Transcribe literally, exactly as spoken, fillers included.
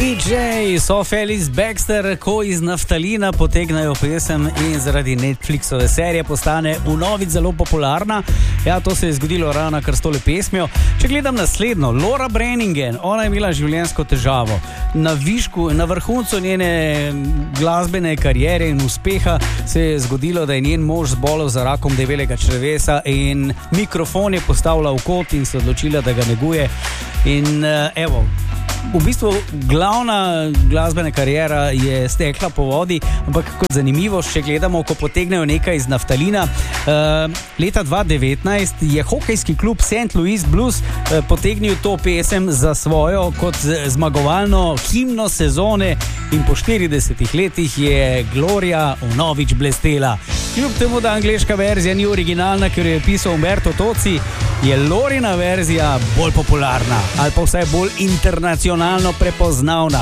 D J so Felix Baxter, ko iz naftalina potegnajo pesem in zaradi Netflixove serije postane vnovič zelo popularna. Ja, to se je zgodilo ravno kar s tole pesmijo. Če gledam naslednjo, Laura Branningen, ona je imela življenjsko težavo. Na višku, na vrhuncu njene glasbene kariere in uspeha se je zgodilo, da je njen mož zbolel za rakom debelega črevesa in mikrofon je postavila v kot in se odločila, da ga neguje. In uh, evo, v bistvu glavna glasbena karijera je stekla po vodi, ampak kot zanimivo, če gledamo, ko potegnejo nekaj iz naftalina, uh, leta dva tisoč devetnajst je hokejski klub Saint Louis Blues uh, potegnil to pesem za svojo kot zmagovalno himno sezone in po štiridesetih letih je Gloria vnovič blestela. Kljub temu, da angleška verzija ni originalna, ker jo je pisal Umberto Tozzi, je Lorina verzija bolj popularna ali pa vsaj bolj internacionalno prepoznavna.